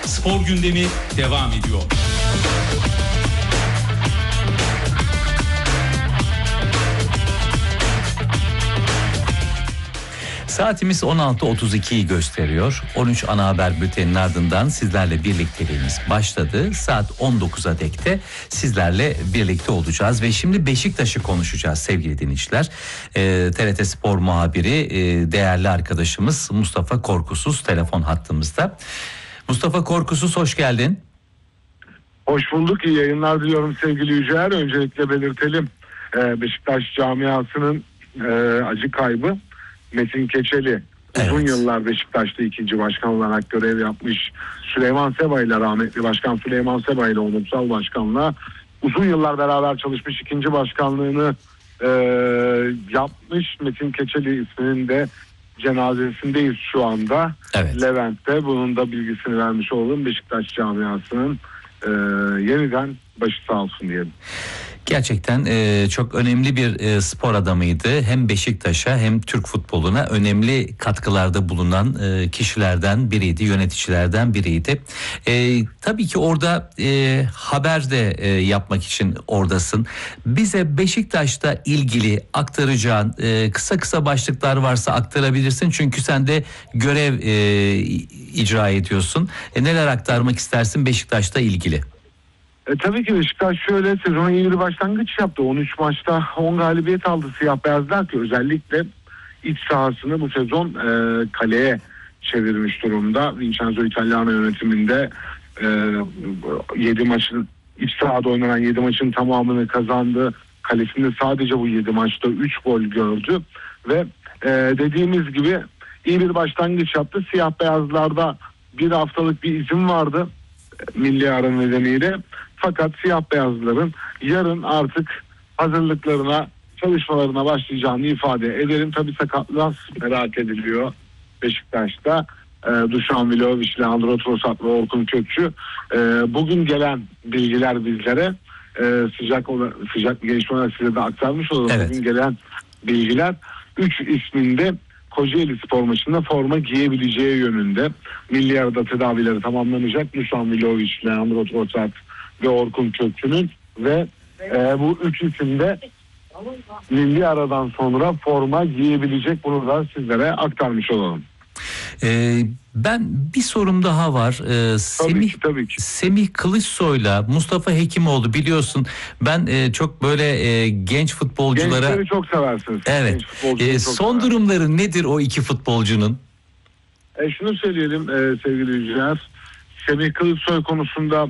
Spor gündemi devam ediyor. Saatimiz 16.32'yi gösteriyor. 13 ana haber bülteninin ardından sizlerle birlikteliğimiz başladı. Saat 19'a dek de sizlerle birlikte olacağız ve şimdi Beşiktaş'ı konuşacağız sevgili dinleyiciler. TRT Spor muhabiri değerli arkadaşımız Mustafa Korkusuz telefon hattımızda. Mustafa Korkusuz, hoş geldin. Hoş bulduk, iyi yayınlar diliyorum sevgili Yücel. Öncelikle belirtelim, Beşiktaş camiasının acı kaybı. Metin Keçeli uzun yıllar Beşiktaş'ta ikinci başkan olarak görev yapmış. Süleyman Seba ile, rahmetli başkan Süleyman Seba ile onursal başkanla uzun yıllar beraber çalışmış, ikinci başkanlığını yapmış. Metin Keçeli isminin de cenazesindeyiz şu anda. Evet. Levent'te, bunun da bilgisini vermiş olalım. Beşiktaş camiasının yeniden başı sağ olsun diyelim. Gerçekten çok önemli bir spor adamıydı. Hem Beşiktaş'a hem Türk futboluna önemli katkılarda bulunan kişilerden biriydi, yöneticilerden biriydi. Tabii ki orada haber de yapmak için oradasın. Bize Beşiktaş'ta ilgili aktaracağın kısa başlıklar varsa aktarabilirsin. Çünkü sen de görev icra ediyorsun. Neler aktarmak istersin Beşiktaş'ta ilgili? Tabii ki Beşiktaş şöyle sezona iyi bir başlangıç yaptı. 13 maçta 10 galibiyet aldı siyah beyazlar ki özellikle iç sahasını bu sezon kaleye çevirmiş durumda. Vincenzo Italiano yönetiminde 7 maçın, iç sahada oynanan 7 maçın tamamını kazandı. Kalesinde sadece bu 7 maçta 3 gol gördü ve dediğimiz gibi iyi bir başlangıç yaptı. Siyah beyazlarda bir haftalık bir izin vardı milli ara nedeniyle. Fakat siyah beyazların yarın artık hazırlıklarına, çalışmalarına başlayacağını ifade edelim. Tabii sakatlar merak ediliyor Beşiktaş'ta. Dušan Vlahović, Leandro Trossard ve Orkun Kökçü. Bugün gelen bilgiler bizlere sıcak bir gelişme olarak size de aktarmış olalım. Evet. Bugün gelen bilgiler 3 isminde Kocaeli Spor maçında forma giyebileceği yönünde. Milli arada tedavileri tamamlanacak. Dušan Vlahović, Leandro Trossard ve Orkun Kökçü'nün ve bu 3 isim de milli aradan sonra forma giyebilecek. Bunu da sizlere aktarmış olalım. Ben bir sorum daha var. Tabii ki. Semih Kılıçsoy'la Mustafa Hekimoğlu, biliyorsun ben çok böyle genç futbolculara... Gençleri çok seversiniz. Evet. Son durumları nedir o iki futbolcunun? Şunu söyleyelim sevgili izleyiciler. Semih Kılıçsoy konusunda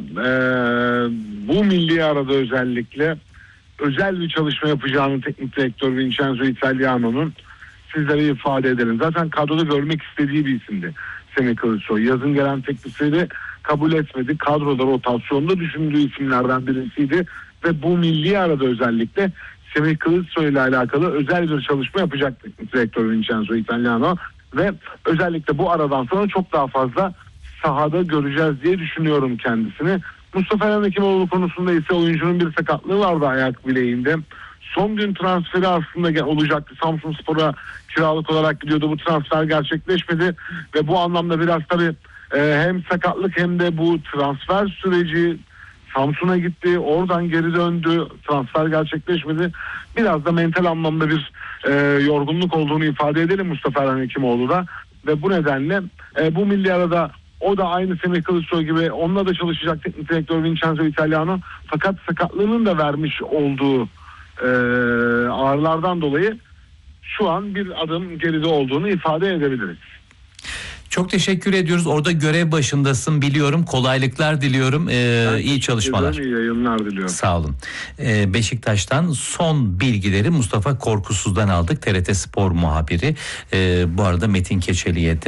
bu milli arada özellikle özel bir çalışma yapacağını teknik direktör Vincenzo Italiano'nun sizlere ifade edelim. Zaten kadroda görmek istediği bir isimdi Semih Kılıçsoy. Yazın gelen teklifleri kabul etmedi. Kadroda rotasyonda düşündüğü isimlerden birisiydi ve bu milli arada özellikle Semih Kılıçsoy ile alakalı özel bir çalışma yapacak teknik direktör Vincenzo Italiano ve özellikle bu aradan sonra çok daha fazla sahada göreceğiz diye düşünüyorum kendisini. Mustafa Hekimoğlu konusunda ise oyuncunun bir sakatlığı vardı ayak bileğinde. Son gün transferi aslında olacaktı. Samsunspor'a kiralık olarak gidiyordu. Bu transfer gerçekleşmedi ve bu anlamda biraz tabii hem sakatlık hem de bu transfer süreci, Samsun'a gitti, oradan geri döndü, transfer gerçekleşmedi. Biraz da mental anlamda bir yorgunluk olduğunu ifade edelim Mustafa Hekimoğlu da ve bu nedenle bu milli arada o da aynı Semih Kılıçsoy gibi onunla da çalışacak teknik direktör Vincenzo Italiano, fakat sakatlığının da vermiş olduğu ağrılardan dolayı şu an bir adım geride olduğunu ifade edebiliriz. Çok teşekkür ediyoruz. Orada görev başındasın biliyorum. Kolaylıklar diliyorum. İyi çalışmalar. İyi yayınlar diliyorum. Sağ olun. Beşiktaş'tan son bilgileri Mustafa Korkusuz'dan aldık. TRT Spor muhabiri. Bu arada Metin Keçeli'ye de